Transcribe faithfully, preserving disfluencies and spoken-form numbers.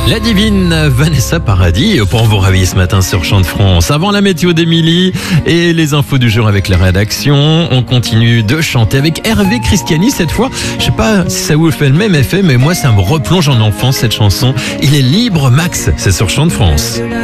La divine Vanessa Paradis pour vous réveiller ce matin sur Chant de France. Avant la météo d'Émilie et les infos du jour avec la rédaction, on continue de chanter avec Hervé Christiani cette fois. Je sais pas si ça vous fait le même effet, mais moi ça me replonge en enfance cette chanson. Il est libre Max, c'est sur Chant de France.